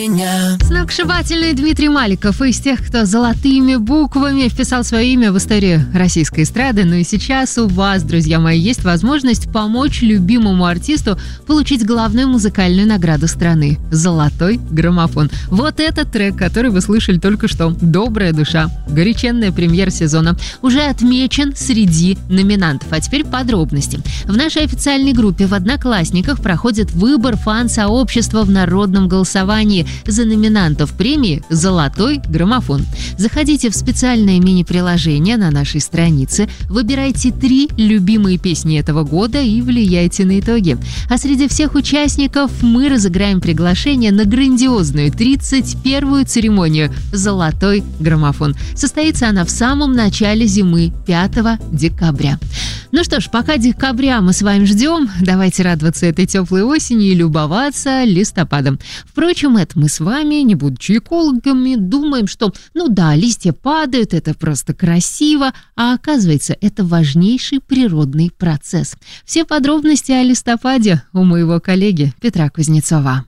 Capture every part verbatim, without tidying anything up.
Сногсшибательный Дмитрий Маликов из тех, кто золотыми буквами вписал свое имя в историю российской эстрады. Ну и сейчас у вас, друзья мои, есть возможность помочь любимому артисту получить главную музыкальную награду страны – «Золотой граммофон». Вот этот трек, который вы слышали только что, «Добрая душа», горяченная премьера сезона, уже отмечен среди номинантов. А теперь подробности. В нашей официальной группе в Одноклассниках проходит выбор фан-сообщества в народном голосовании за номинантов премии «Золотой граммофон». Заходите в специальное мини-приложение на нашей странице, выбирайте три любимые песни этого года и влияйте на итоги. А среди всех участников мы разыграем приглашение на грандиозную тридцать первую церемонию «Золотой граммофон». Состоится она в самом начале зимы, пятого декабря. Ну что ж, пока декабря мы с вами ждем, давайте радоваться этой теплой осени и любоваться листопадом. Впрочем, это мы с вами, не будучи экологами, думаем, что, ну да, листья падают, это просто красиво, а оказывается, это важнейший природный процесс. Все подробности о листопаде у моего коллеги Петра Кузнецова.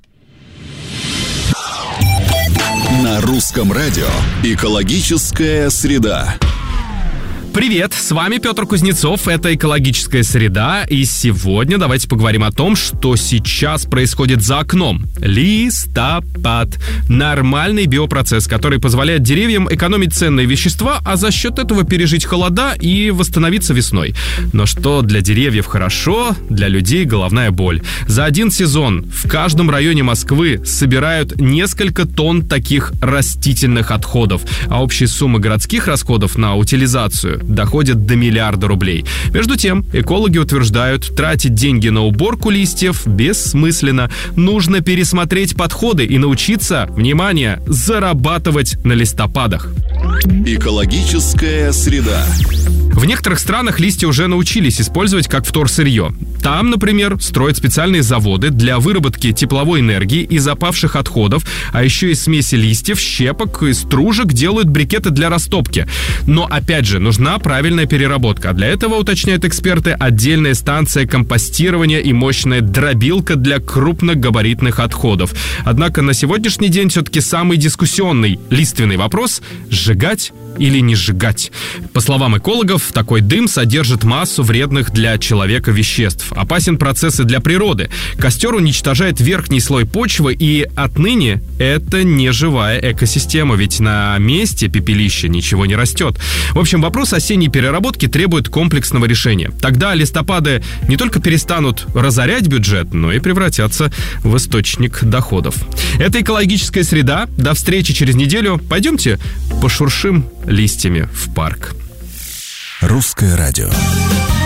На русском радио «Экологическая среда». Привет, с вами Петр Кузнецов, это «Экологическая среда», и сегодня давайте поговорим о том, что сейчас происходит за окном. Листопад. Нормальный биопроцесс, который позволяет деревьям экономить ценные вещества, а за счет этого пережить холода и восстановиться весной. Но что для деревьев хорошо, для людей головная боль. За один сезон в каждом районе Москвы собирают несколько тонн таких растительных отходов, а общая сумма городских расходов на утилизацию доходит до миллиарда рублей. Между тем, экологи утверждают, тратить деньги на уборку листьев бессмысленно. Нужно пересмотреть подходы и научиться, внимание, зарабатывать на листопадах. Экологическая среда. В некоторых странах листья уже научились использовать как вторсырье. Там, например, строят специальные заводы для выработки тепловой энергии из опавших отходов, а еще из смеси листьев, щепок и стружек делают брикеты для растопки. Но, опять же, нужна правильная переработка. А для этого, уточняют эксперты, отдельная станция компостирования и мощная дробилка для крупногабаритных отходов. Однако на сегодняшний день все-таки самый дискуссионный лиственный вопрос – сжигать или не сжигать. По словам экологов, такой дым содержит массу вредных для человека веществ. Опасен процесс и для природы. Костер уничтожает верхний слой почвы, и отныне это не живая экосистема, ведь на месте пепелища ничего не растет. В общем, вопрос осенней переработки требует комплексного решения. Тогда листопады не только перестанут разорять бюджет, но и превратятся в источник доходов. Это «Экологическая среда». До встречи через неделю. Пойдемте пошуршим листьями в парк. Русское радио.